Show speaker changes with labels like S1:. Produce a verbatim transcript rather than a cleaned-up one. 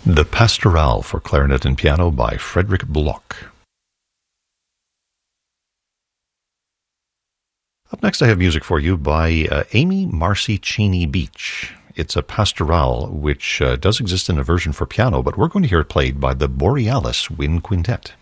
S1: The Pastorale for clarinet and piano by Frederick Bloch. Up next I have music for you by uh, Amy Marcy Cheney Beach. It's a pastorale which uh, does exist in a version for piano, but we're going to hear it played by the Borealis Wind Quintet.